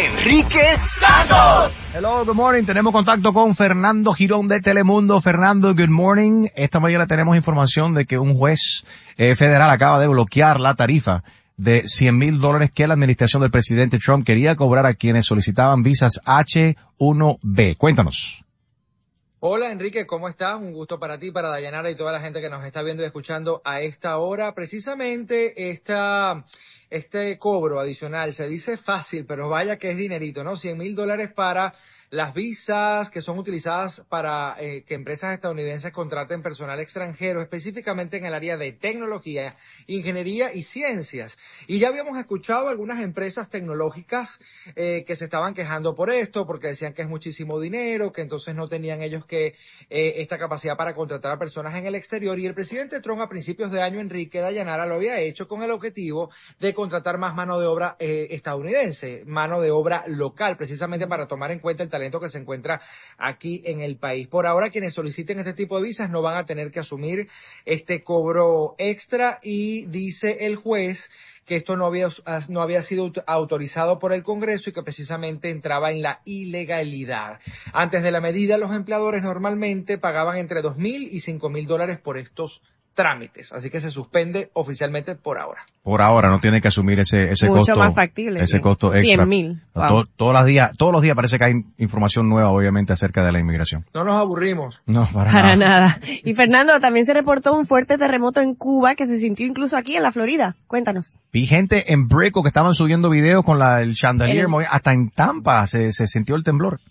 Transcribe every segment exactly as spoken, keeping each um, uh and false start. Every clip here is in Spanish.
Enrique Santos. Hello, good morning. Tenemos contacto con Fernando Girón de Telemundo. Fernando, good morning. Esta mañana tenemos información de que un juez eh, federal acaba de bloquear la tarifa de cien mil dólares que la administración del presidente Trump quería cobrar a quienes solicitaban visas H uno B. Cuéntanos. Hola Enrique, ¿cómo estás? Un gusto para ti, para Dayanara y toda la gente que nos está viendo y escuchando a esta hora. Precisamente esta, este cobro adicional se dice fácil, pero vaya que es dinerito, ¿no? cien mil dólares para las visas que son utilizadas para eh, que empresas estadounidenses contraten personal extranjero, específicamente en el área de tecnología, ingeniería y ciencias. Y ya habíamos escuchado algunas empresas tecnológicas eh, que se estaban quejando por esto, porque decían que es muchísimo dinero, que entonces no tenían ellos que eh, esta capacidad para contratar a personas en el exterior. Y el presidente Trump a principios de año, Enrique Dayanara, lo había hecho con el objetivo de contratar más mano de obra eh, estadounidense, mano de obra local, precisamente para tomar en cuenta el talento que se encuentra aquí en el país. Por ahora, quienes soliciten este tipo de visas no van a tener que asumir este cobro extra, y dice el juez que esto no había, no había sido autorizado por el Congreso y que precisamente entraba en la ilegalidad. Antes de la medida, los empleadores normalmente pagaban entre dos mil y cinco mil dólares por estos trámites, así que se suspende oficialmente por ahora. Por ahora no tiene que asumir ese ese Mucho costo, más factible, ese sí. costo extra. cien mil. Wow. Todo, todos los días, todos los días parece que hay información nueva, obviamente, acerca de la inmigración. No nos aburrimos. No, para, Para nada. nada. Y Fernando, también se reportó un fuerte terremoto en Cuba que se sintió incluso aquí en la Florida. Cuéntanos. Vi gente en Brickell que estaban subiendo videos con la, el chandelier, El... hasta en Tampa se, se sintió el temblor.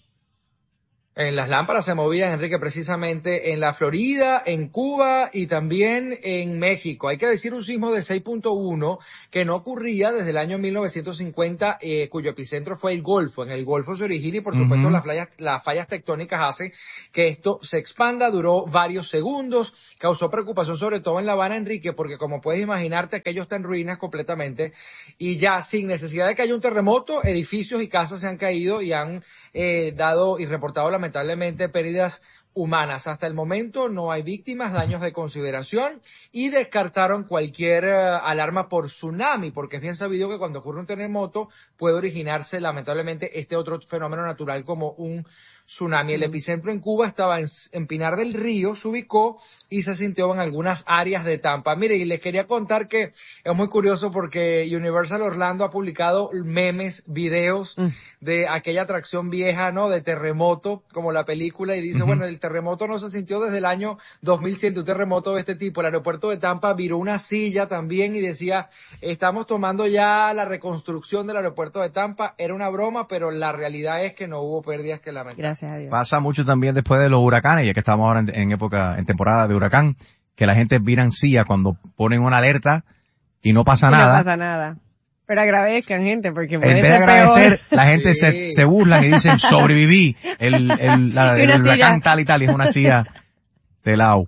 En las lámparas se movían, Enrique, precisamente en la Florida, en Cuba y también en México. Hay que decir un sismo de seis punto uno que no ocurría desde el año mil novecientos cincuenta, eh, cuyo epicentro fue el Golfo. En el Golfo se origina y, por supuesto, uh-huh. las, fallas, las fallas tectónicas hacen que esto se expanda. Duró varios segundos, causó preocupación sobre todo en La Habana, Enrique, porque como puedes imaginarte, aquello está en ruinas completamente y ya sin necesidad de que haya un terremoto, edificios y casas se han caído y han eh, dado y reportado la lamentablemente pérdidas humanas. Hasta el momento no hay víctimas, daños de consideración, y descartaron cualquier uh, alarma por tsunami, porque es bien sabido que cuando ocurre un terremoto puede originarse lamentablemente este otro fenómeno natural como un tsunami. El epicentro en Cuba estaba en, en Pinar del Río, se ubicó y se sintió en algunas áreas de Tampa. Mire, y les quería contar que es muy curioso porque Universal Orlando ha publicado memes, videos mm. de aquella atracción vieja, ¿no? De terremoto, como la película, y dice, uh-huh. bueno, el terremoto no se sintió desde el año dos mil cien, un terremoto de este tipo. El aeropuerto de Tampa viró una silla también y decía, estamos tomando ya la reconstrucción del aeropuerto de Tampa. Era una broma, pero la realidad es que no hubo pérdidas que lamentar. Gracias. Pasa mucho también después de los huracanes, ya que estamos ahora en, en época, en temporada de huracán, que la gente vira silla cuando ponen una alerta y no pasa y nada. No pasa nada. Pero agradezcan, gente, porque puede en vez de ser agradecer, peor. la gente sí. se, se burlan y dicen, sobreviví, el, el, la, el huracán tal y tal, y es una silla de lado.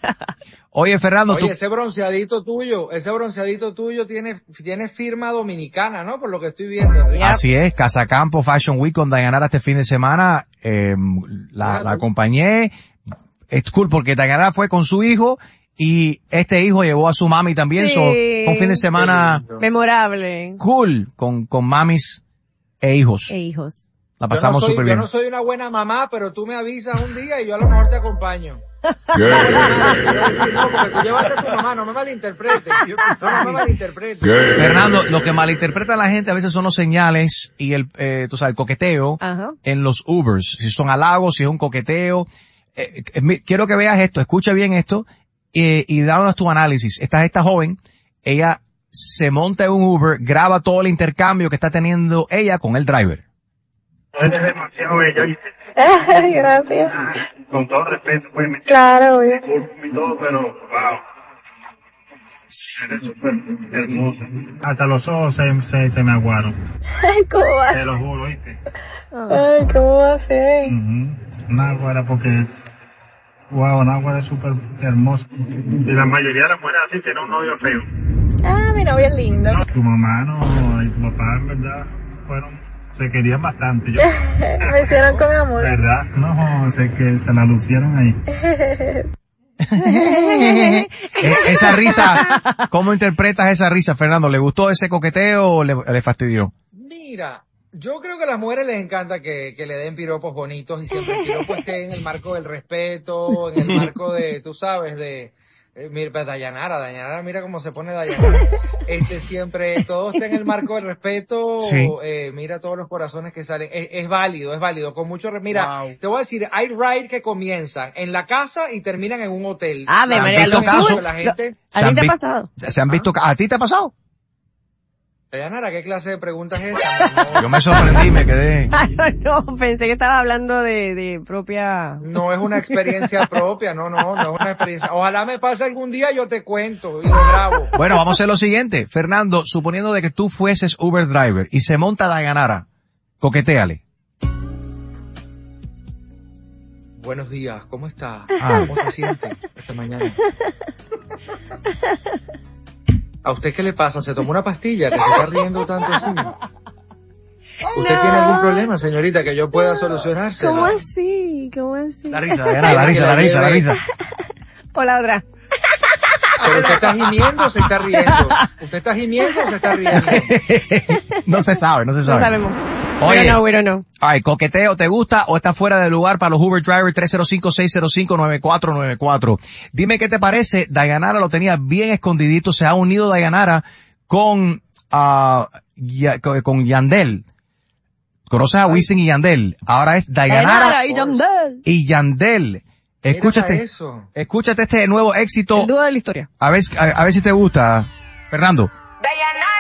Oye, Fernando, Oye, tú... ese bronceadito tuyo, ese bronceadito tuyo tiene, tiene firma dominicana, ¿no? Por lo que estoy viendo. Enrique. Así es, Casacampo Fashion Week con Dayanara este fin de semana, eh, la, la acompañé. Es cool porque Dayanara fue con su hijo y este hijo llevó a su mami también, sí. so, un fin de semana memorable. Cool, con, con mamis e hijos. E hijos. La pasamos súper no bien. Yo no soy una buena mamá, pero tú me avisas un día y yo a lo mejor te acompaño. Yeah. No, porque tú llevaste a tu mamá, no me malinterpretes. No me malinterpretes. Yeah. Fernando, lo que malinterpreta la gente a veces son los señales y el, eh, tú sabes, el coqueteo uh-huh. en los Ubers. Si son halagos, si es un coqueteo. Eh, eh, quiero que veas esto, escucha bien esto eh, y dámonos tu análisis. Esta, esta joven, ella se monta en un Uber, graba todo el intercambio que está teniendo ella con el driver. Eres demasiado bella, ¿viste? Ay, gracias. Con todo respeto, pues. Me claro, obvio. Y todo, pero, wow. Eres súper hermosa. Hasta los ojos se, se, se me aguaron. Ay, ¿cómo va a ser? Te lo juro, ¿viste? Ay, ¿cómo va a ser? Uh-huh. Náguara, porque, wow, Náguara es súper hermosa. Y la mayoría de las mujeres así tienen un novio feo. Ah, mi novio es lindo. No, tu mamá no, y tu papá, en verdad, fueron... Se querían bastante. Yo. Me hicieron con amor. ¿Verdad? No, sé que se la lucieron ahí. Esa risa, ¿cómo interpretas esa risa, Fernando? ¿Le gustó ese coqueteo o le, le fastidió? Mira, Yo creo que a las mujeres les encanta que, que le den piropos bonitos y siempre el piropo esté en el marco del respeto, en el marco de, tú sabes, de, eh, mira, Dayanara, Dayanara, mira cómo se pone Dayanara. Este siempre, todo está en el marco del respeto, sí. eh, mira todos los corazones que salen. Es, es válido, es válido, con mucho, mira, wow. Te voy a decir, hay rides que comienzan en la casa y terminan en un hotel. Ah, me María, los casos, la gente. Lo, ¿A ti te ha pasado? ¿Se han visto, ¿a ti te ha pasado? Dayanara, ¿qué clase de preguntas es esa? No. Yo me sorprendí, me quedé. No, pensé que estaba hablando de, de propia... No es una experiencia propia, no, no, no es una experiencia. Ojalá me pase algún día, yo te cuento y lo grabo. Bueno, vamos a hacer lo siguiente. Fernando, suponiendo de que tú fueses Uber driver y se monta Dayanara, coquetéale. Buenos días, ¿cómo está? Ah. ¿Cómo se siente esta mañana? ¿A usted qué le pasa? ¿Se tomó una pastilla que se está riendo tanto así? ¿Usted no. tiene algún problema, señorita, que yo pueda no. solucionárselo? ¿Cómo así? ¿Cómo así? La risa, la, la risa, la risa, la risa. O la otra. Pero usted está gimiendo o se está riendo. ¿Usted está gimiendo o se está riendo? No se sabe, no se sabe. No sabemos. Oye, pero no, pero no. Ay, coqueteo, ¿te gusta o está fuera de lugar para los Uber Driver? Tres cero cinco, seis cero cinco, nueve cuatro nueve cuatro. Dime qué te parece. Dayanara lo tenía bien escondidito. Se ha unido Dayanara con, uh, ya, con Yandel. ¿Conoces a Wisin y Yandel? Ahora es Dayanara y Yandel. Y Yandel. Escúchate, eso. escúchate este nuevo éxito. El dúo de la historia. A ver, a, a ver si te gusta, Fernando.